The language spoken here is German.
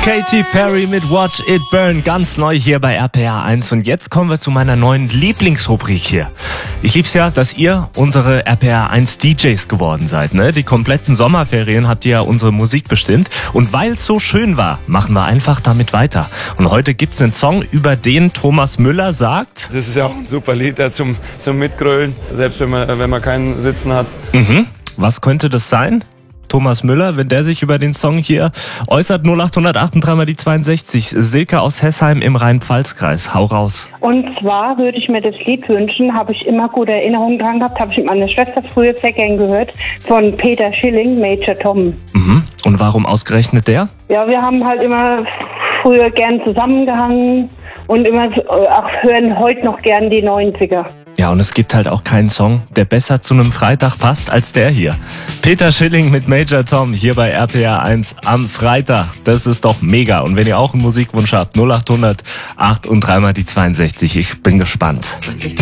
Katy Perry mit Watch It Burn, ganz neu hier bei RPR 1. Und jetzt kommen wir zu meiner neuen Lieblingsrubrik hier. Ich lieb's ja, dass ihr unsere RPR 1 DJs geworden seid, ne? Die kompletten Sommerferien habt ihr ja unsere Musik bestimmt. Und weil es so schön war, machen wir einfach damit weiter. Und heute gibt's einen Song, über den Thomas Müller sagt: Das ist ja auch ein super Lied zum Mitgrölen, selbst wenn man keinen Sitzen hat. Was könnte das sein? Thomas Müller, wenn der sich über den Song hier äußert, 0808 mal die 62. Silke aus Hessheim im Rhein-Pfalz-Kreis. Hau raus. Und zwar würde ich mir das Lied wünschen, habe ich immer gute Erinnerungen dran gehabt, habe ich mit meiner Schwester früher sehr gern gehört, von Peter Schilling, Major Tom. Und warum ausgerechnet der? Ja, wir haben halt immer früher gern zusammengehangen und immer auch hören heute noch gern die 90er. Ja, und es gibt halt auch keinen Song, der besser zu einem Freitag passt als der hier. Peter Schilling mit Major Tom hier bei RPR 1 am Freitag. Das ist doch mega. Und wenn ihr auch einen Musikwunsch habt, 0800 8 und 3 mal die 62. Ich bin gespannt.